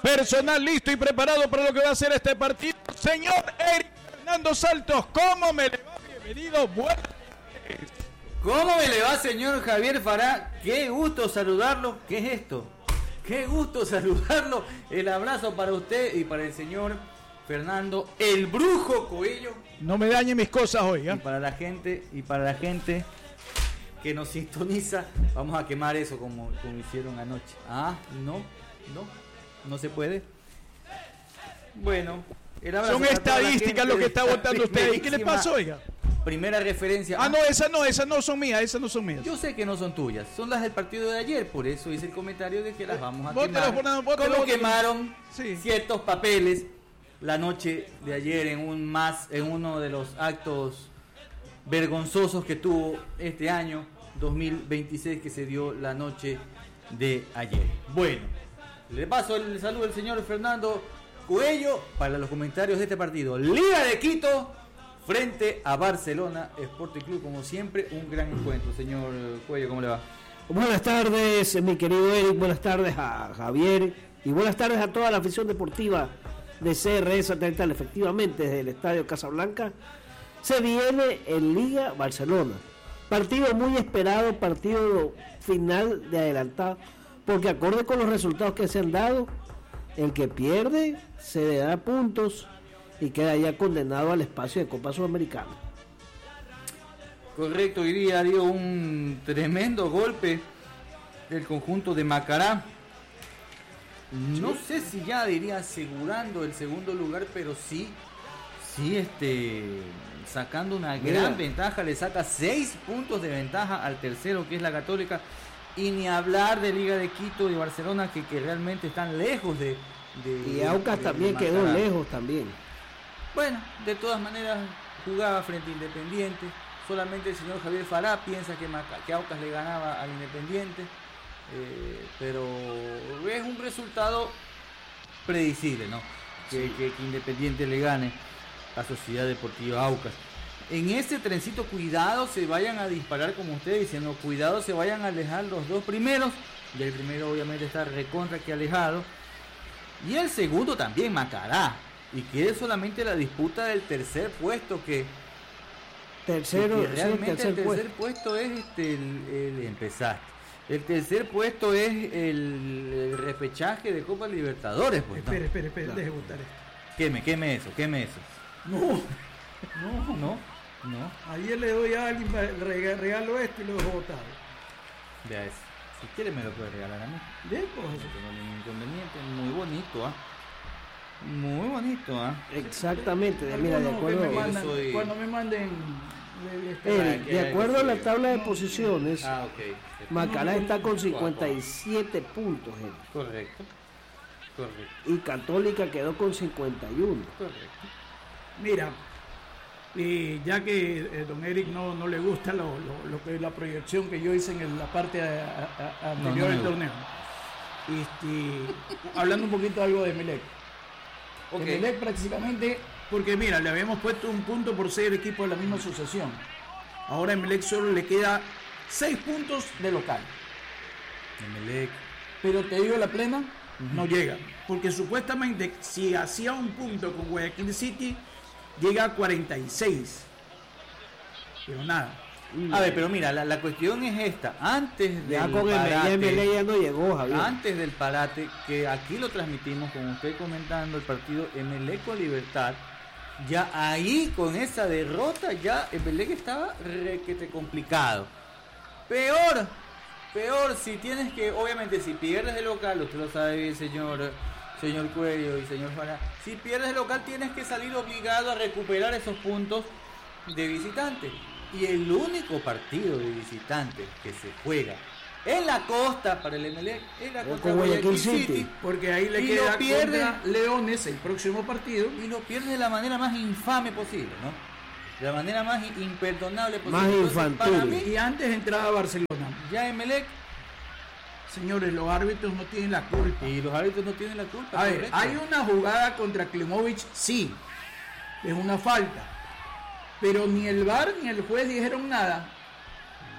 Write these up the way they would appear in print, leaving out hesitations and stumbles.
personal listo y preparado para lo que va a ser este partido. Señor Eric Fernando Saltos, ¿cómo me le va? Bienvenido, buenas tardes. ¿Cómo me le va, señor Javier Fará? Qué gusto saludarlo. ¿Qué es esto? Qué gusto saludarlo. El abrazo para usted y para el señor Fernando, el Brujo Coello. No me dañe mis cosas hoy, ¿eh? Y para la gente que nos sintoniza, vamos a quemar eso como hicieron anoche. No se puede. Bueno, el abrazo. Son estadísticas lo que está votando usted ahí. ¿Qué le pasó, oiga? Primera referencia. Esas no son mías, Yo sé que no son tuyas, son las del partido de ayer, por eso hice el comentario de que las vamos a quemar. Como quemaron ciertos papeles la noche de ayer en uno de los actos vergonzosos que tuvo este año 2026 que se dio la noche de ayer. Bueno, le paso el saludo al señor Fernando Coello para los comentarios de este partido. Liga de Quito frente a Barcelona Sporting Club, como siempre, un gran encuentro. Señor Cuello, ¿cómo le va? Buenas tardes, mi querido Eric, buenas tardes a Javier y buenas tardes a toda la afición deportiva de CRS Satelital. Efectivamente, desde el Estadio Casablanca se viene en Liga Barcelona. Partido muy esperado, partido final de adelantado, porque acorde con los resultados que se han dado, el que pierde se le da puntos y queda ya condenado al espacio de Copa Sudamericana. Correcto, hoy día dio un tremendo golpe el conjunto de Macará. No sé si ya diría asegurando el segundo lugar, pero sí, sacando una gran ventaja, le saca 6 puntos de ventaja al tercero, que es la Católica, y ni hablar de Liga de Quito y Barcelona, que realmente están lejos de y Aucas también quedó lejos también. Bueno, de todas maneras jugaba frente a Independiente. Solamente el señor Javier Fará piensa que Aucas le ganaba al Independiente, pero es un resultado predecible, ¿no? Que Independiente le gane a Sociedad Deportiva Aucas. En este trencito, cuidado se vayan a disparar, como ustedes diciendo, cuidado se vayan a alejar los dos primeros. Y el primero obviamente está recontra que alejado. Y el segundo también, Macará. Y quede solamente la disputa del tercer puesto, que realmente el tercer puesto es el tercer puesto es el repechaje de Copa Libertadores, pues. Espere, deje votar esto. Queme eso. No. Ayer le doy a alguien, regalo esto y lo dejo votado. Vea eso. Si quiere me lo puede regalar a mí. Bien, pues. No tengo ningún inconveniente. Muy bonito, Exactamente, mira, de acuerdo. Cuando me manden de acuerdo a la tabla de posiciones, okay. Macará está con 57 puntos. Correcto. Y Católica quedó con 51. Correcto. Mira, ya que don Eric no le gusta lo que la proyección que yo hice en la parte anterior del torneo, hablando un poquito algo de Emelec. Okay. Emelec prácticamente, porque mira, le habíamos puesto un punto por ser equipo de la misma asociación. Ahora a Emelec solo le queda 6 puntos de local. Emelec. Pero te digo, la plena no llega, porque supuestamente si hacía un punto con Guayaquil City llega a 46, pero nada. A ver, pero mira, la cuestión es esta. Antes del parate, ya no llegó, Javier. Antes del parate, que aquí lo transmitimos con usted comentando el partido Emelec con Libertad, ya ahí con esa derrota ya Emelec estaba requete complicado. Peor si tienes que, obviamente si pierdes de local, usted lo sabe, señor Cuello y señor Fará, si pierdes de local tienes que salir obligado a recuperar esos puntos de visitante. Y el único partido de visitante que se juega en la costa para el Emelec es la contra Guayaquil City, porque ahí le queda contra Leones el próximo partido, y lo pierde de la manera más infame posible, ¿no? De la manera más imperdonable posible. Más infantil. Para mí, y antes entraba Barcelona. Ya Emelec, señores, los árbitros no tienen la culpa. Y los árbitros no tienen la culpa. A ver, hay una jugada contra Klimovic, sí, es una falta. Pero ni el VAR ni el juez dijeron nada.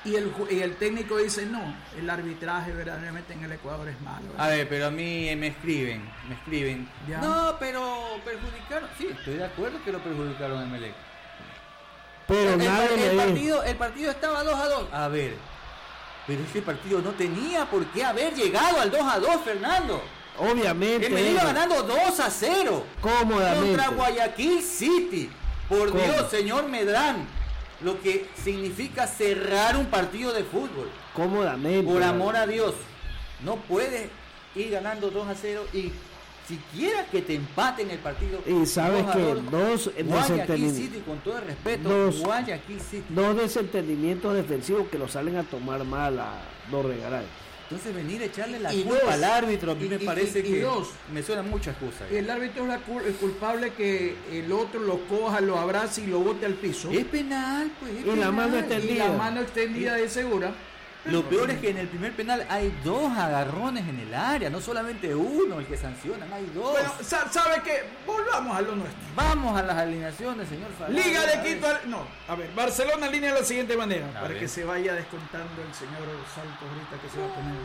y el técnico dice, no, el arbitraje verdaderamente en el Ecuador es malo. A ver, pero a mí me escriben. Ya. No, pero perjudicaron. Sí, estoy de acuerdo que lo perjudicaron a Emelec. Pero el partido estaba 2-2. A ver, pero ese partido no tenía por qué haber llegado al 2-2, Fernando. obviamente. Emelec iba ganando 2-0. Cómodamente. Contra Guayaquil City. Por ¿Cómo? Dios, señor Medrán. Lo que significa cerrar un partido de fútbol. Cómodamente. Por amor a Dios. No puedes ir ganando 2-0 y siquiera que te empaten el partido. Y sabes que 2-2. Guayaquil desentendimientos. City, con todo el respeto, Guayaquil City. Dos desentendimientos defensivos que lo salen a tomar mal a los Regaray. Entonces venir a echarle la Y culpa dos, al árbitro a mí me parece y que dos, me suenan muchas cosas. el árbitro es el culpable que el otro lo coja, lo abrace y lo bote al piso. Es penal, pues. Es Y la penal. mano Y extendida. la mano extendida de segura. Lo peor es que en el primer penal hay 2 agarrones en el área, no solamente uno el que sancionan, hay 2. Bueno, ¿sabe qué? Volvamos a lo nuestro. Vamos a las alineaciones, señor Farage. Liga de Quito. No, a ver, Barcelona alinea de la siguiente manera. A Para ver. que se vaya descontando el señor Salto ahorita que se va a poner.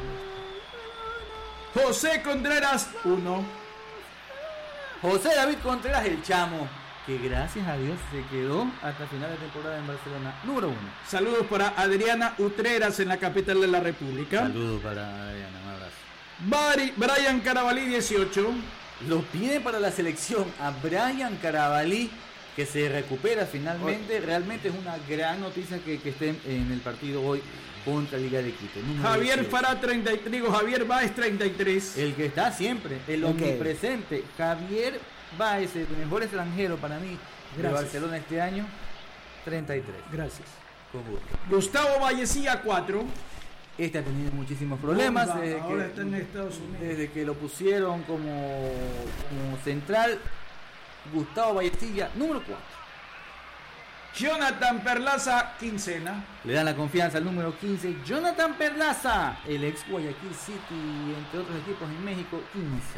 José Contreras, 1. José David Contreras, el chamo, que gracias a Dios se quedó hasta final de temporada en Barcelona. Número 1. Saludos para Adriana Utreras en la capital de la República. Saludos para Adriana, un abrazo. Brian Carabalí, 18. Lo pide para la selección a Brian Carabalí, que se recupera finalmente. Realmente es una gran noticia que esté en el partido hoy contra Liga de Quito. Número Javier 18. Fará, 33. Digo, Javier Báez, 33. El que está siempre, el Ok. omnipresente. Javier Báez, el mejor extranjero para mí de Gracias. Barcelona este año, 33. Gracias. Con gusto. Gustavo Vallecilla, 4. Este ha tenido muchísimos problemas Ahora está en Estados Unidos. desde que lo pusieron como central. Gustavo Vallecilla, número 4. Jonathan Perlaza, quincena. Le dan la confianza al número 15, Jonathan Perlaza, el ex Guayaquil City, entre otros equipos en México, 15.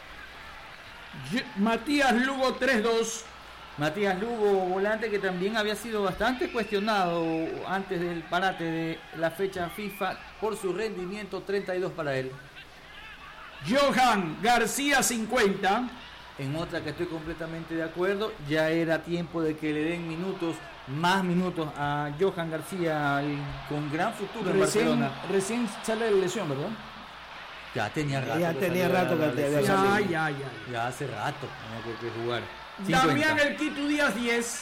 Matías Lugo, 3-2. Matías Lugo, volante que también había sido bastante cuestionado antes del parate de la fecha FIFA por su rendimiento, 32 para él. Johan García, 50. En otra que estoy completamente de acuerdo, ya era tiempo de que le den más minutos a Johan García con gran futuro en Barcelona. Recién sale de lesión, ¿verdad? Ya tenía rato. Ya tenía rato que te había Ya, salido. ya. Ya hace rato tenía que jugar. Damián 50. El Quito Díaz, 10.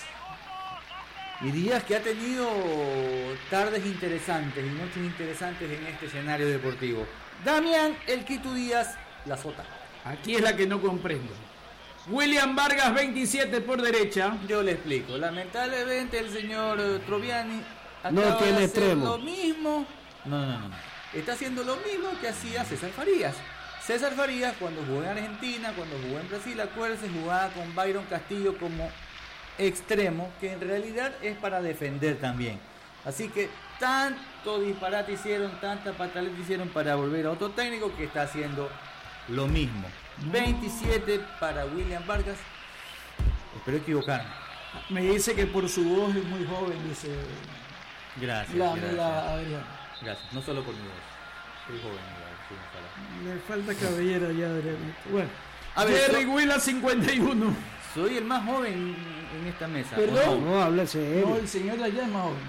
Y Díaz que ha tenido tardes interesantes y noches interesantes en este escenario deportivo. Damián El Quito Díaz, la sota. Aquí es la que no comprendo. William Vargas, 27 por derecha. Yo le explico. Lamentablemente el señor Troviani No acaba tiene de hacer extremo. lo mismo. No. Está haciendo lo mismo que hacía César Farías. César Farías cuando jugó en Argentina, cuando jugó en Brasil, acuérdense, jugaba con Byron Castillo como extremo, que en realidad es para defender también. Así que tanto disparate hicieron, tanta pataleta hicieron para volver a otro técnico que está haciendo lo mismo. 27 para William Vargas. Espero equivocarme. Me dice que por su voz es muy joven, dice Gracias. la gracias. Adriana. Gracias. No solo por mi voz. Soy joven, sí, ojalá. Le falta cabellera ya, Adriana. Bueno. A ver, Jerry Willa, 51. Soy el más joven en esta mesa. Perdón. ¿o no? No, habla No, serio. el señor de allá es más joven.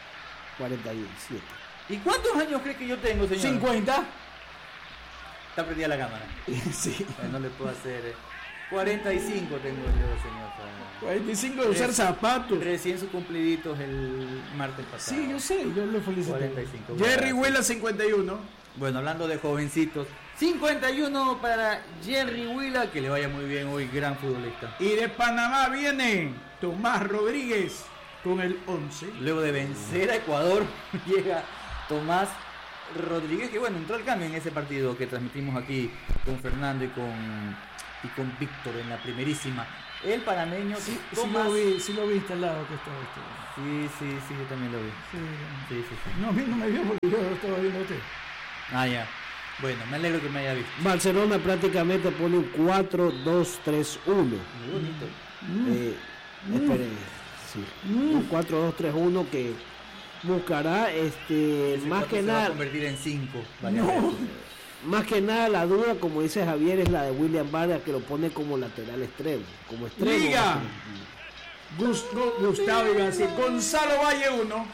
47. ¿Y cuántos años cree que yo tengo, señor? 50. Está prendida la cámara. Sí. No le puedo hacer. 45 tengo yo, señor. 45 de usar zapatos. Recién sus cumpliditos el martes pasado. Sí, yo sé, yo lo felicito. 45. Jerry Gracias. Willa, 51. Bueno, hablando de jovencitos, 51 para Jerry Willa, que le vaya muy bien hoy, gran futbolista. Y de Panamá viene Tomás Rodríguez con el 11. Luego de vencer a Ecuador, llega Tomás Rodríguez, que bueno, entró al cambio en ese partido que transmitimos aquí con Fernando y con Víctor en la primerísima. El panameño, Sí, Tomás. sí lo vi instalado que estaba este. Sí, yo también lo vi. Sí. No, a mí no me vio porque yo lo estaba viendo a usted. Ah, ya. Bueno, me alegro que me haya visto. Barcelona prácticamente pone un 4-2-3-1. Muy bonito. Esperen, sí. Un 4-2-3-1 que buscará más que se va a nada. convertir en 5. Más que nada la duda, como dice Javier, es la de William Vargas, que lo pone como lateral extremo, como extremo. Liga. Gustavo iba a decir Gonzalo Valle 1.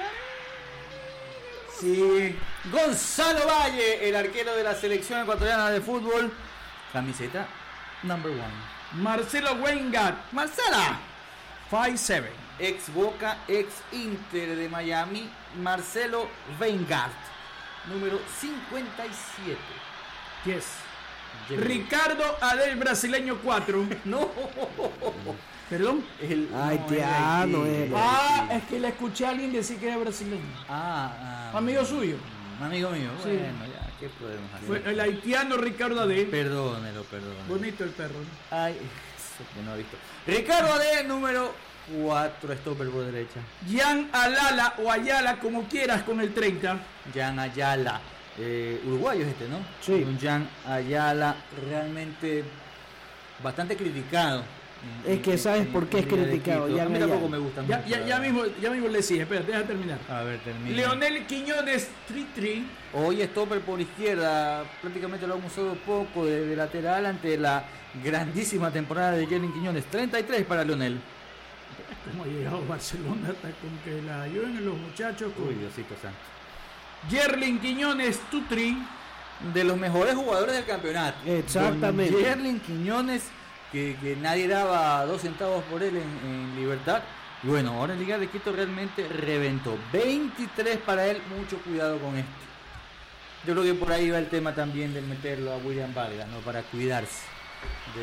Sí. Gonzalo Valle, el arquero de la selección ecuatoriana de fútbol. Camiseta number 1. Marcelo Weingart. Marcela. 5-7. Ex Boca, ex Inter de Miami. Marcelo Weingart. Número 57. Yes. Ricardo Adel, brasileño 4. No. Perdón. Haitiano, Es que le escuché a alguien decir que era brasileño. Amigo suyo. Amigo mío. Sí. Bueno, ya, ¿qué podemos hacer? Fue el haitiano Ricardo Adel. Perdónelo. Bonito el perro. Ay, eso que no he visto. Ricardo Adel, número 4, stopper por derecha. Jan Alala o Ayala, como quieras, con el 30. Jan Ayala. Uruguayo es este, ¿no? Sí. Un Jan Ayala realmente bastante criticado. Es que sabes por qué es criticado. A mí Jan tampoco Ayala. me gusta Ya mucho. mismo le sigue. Espera, deja terminar. A ver, termina. Leonel Quiñones, Tri. Hoy stopper por izquierda, prácticamente lo hemos usado poco de lateral ante la grandísima temporada de Jerlin Quiñones. 33 para Leonel. ¿Cómo ha llegado Barcelona hasta con que la ayuden a los muchachos? Uy, Diosito santo. Jerlin Quiñones, Tutri. De los mejores jugadores del campeonato. Exactamente. Don Jerlin Quiñones, que nadie daba 2 centavos por él en Libertad. Y bueno, ahora en Liga de Quito realmente reventó. 23 para él, mucho cuidado con este. Yo creo que por ahí va el tema también de meterlo a William Vargas, ¿no? Para cuidarse de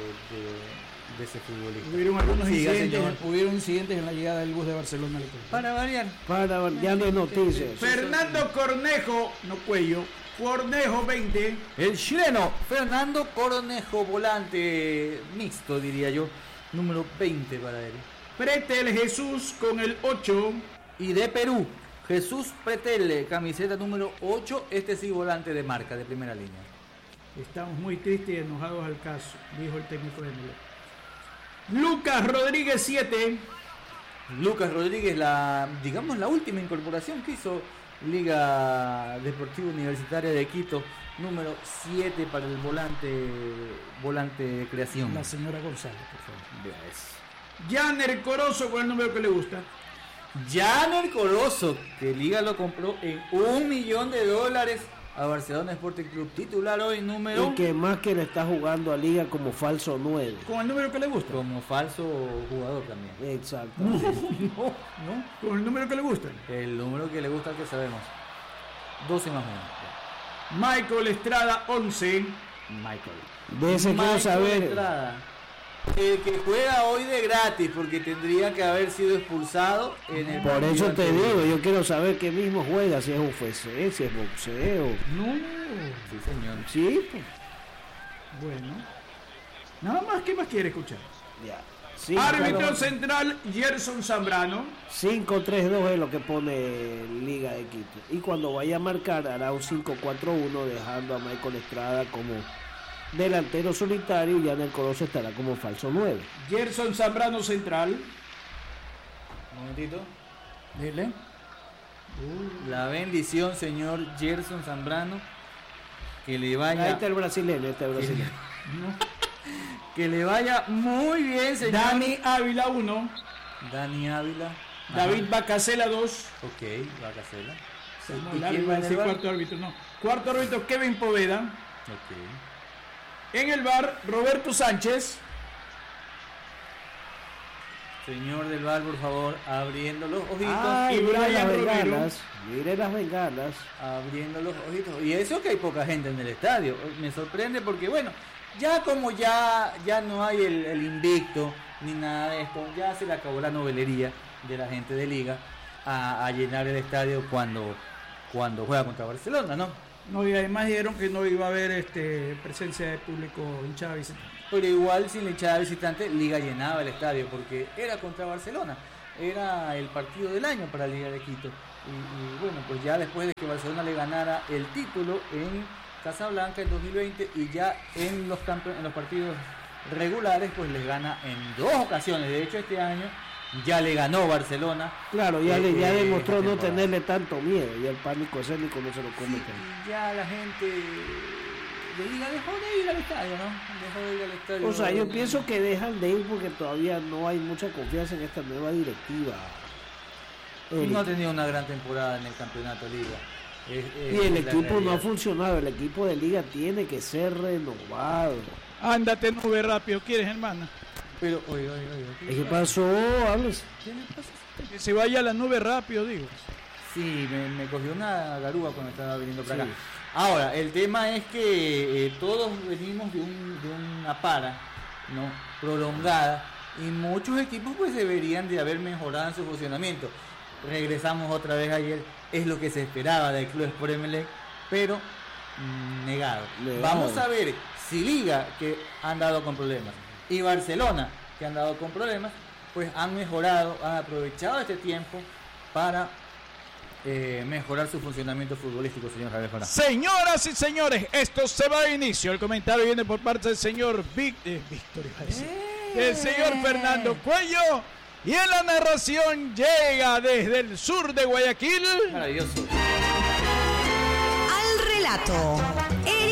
ese futbolista. Hubieron algunos Siga, incidentes, señor. hubieron incidentes en la llegada del bus de Barcelona. Para variar. Ya no hay noticias. Fernando Cornejo, no Cuello, Cornejo 20. El chileno Fernando Cornejo, volante mixto diría yo, número 20 para él. Pretel Jesús con el 8. Y de Perú, Jesús Pretel, camiseta número 8, este sí volante de marca, de primera línea. Estamos muy tristes y enojados al caso, dijo el técnico de Melec. Lucas Rodríguez 7. Lucas Rodríguez, la última incorporación que hizo Liga Deportiva Universitaria de Quito, número 7 para el volante de creación. La señora González, por favor. Yes. Janer Corozo con el número que le gusta. Janer Corozo, que Liga lo compró en $1 millón a Barcelona Sporting Club, titular hoy número Y que más que le está jugando a Liga como falso 9. Con el número que le gusta. como falso jugador también. Exacto. No. Con el número que le gusta. El número que le gusta que sabemos. 12 más o menos. Michael Estrada 11. Michael. De ese quiero saber. Estrada, que juega hoy de gratis porque tendría que haber sido expulsado en el Por partido eso te anterior. digo, yo quiero saber qué mismo juega, si es UFC, si es boxeo. No. Sí, señor. Sí, pues, Bueno. Nada más, ¿qué más quiere escuchar? ya. Sí, Árbitro claro. central, Gerson Zambrano. 5-3-2 es lo que pone Liga de Quito. Y cuando vaya a marcar hará un 5-4-1 dejando a Michael Estrada como delantero solitario y Janer Corozo estará como falso 9. Gerson Zambrano central. Un momentito. Dile. La bendición, señor Gerson Zambrano. Que le Ahí vaya. está el brasileño, Que le vaya muy bien, señor. Dani Ávila 1. Dani Ávila. David Bacasela 2. Ok, va a Casela. ¿Y quién va a ser cuarto árbitro? No. Cuarto árbitro, Kevin Poveda. Ok. En el bar, Roberto Sánchez. Señor del bar, por favor, abriendo los ojitos. Ay, y mire Brian las Romero. bengalas, mire las bengalas. Abriendo los ojitos. Y eso que hay poca gente en el estadio. Me sorprende porque, bueno, ya como ya no hay el invicto ni nada de esto, ya se le acabó la novelería de la gente de Liga a llenar el estadio cuando juega contra Barcelona, ¿no? No, y además dijeron que no iba a haber presencia de público hinchada visitante. Pero igual sin la hinchada visitante, Liga llenaba el estadio porque era contra Barcelona. Era el partido del año para Liga de Quito. Y bueno, pues ya después de que Barcelona le ganara el título en Casablanca en 2020 y ya en los partidos regulares, pues les gana en 2 ocasiones. De hecho, este año ya le ganó Barcelona. Claro, ya demostró no tenerle tanto miedo, y el pánico escénico no se lo come. Sí, ya la gente de Liga dejó de ir al estadio, ¿no? Dejó de ir al estadio. O sea, yo pienso que dejan de ir porque todavía no hay mucha confianza en esta nueva directiva. No ha tenido una gran temporada en el campeonato Liga. Y el equipo no ha funcionado, el equipo de Liga tiene que ser renovado. Ándate nube rápido, ¿quieres, hermana? Pero, oye. ¿Qué pasó, Alex? ¿Qué le pasa? Que se vaya a la nube rápido, digo. Sí, me cogió una garúa cuando estaba viniendo para Sí. acá. Ahora, el tema es que todos venimos de una para, ¿no? Prolongada, y muchos equipos pues deberían de haber mejorado en su funcionamiento. Regresamos otra vez ayer, es lo que se esperaba del Club Sport Emelec, pero negado. Vamos a ver si Liga, que han dado con problemas, y Barcelona, que han dado con problemas, pues han mejorado, han aprovechado este tiempo para mejorar su funcionamiento futbolístico, señor Javier Farah. Señoras y señores, esto se va a inicio. El comentario viene por parte del señor Víctor, iba a decir, del señor Fernando Cuello. Y en la narración llega desde el sur de Guayaquil. Maravilloso. Al relato.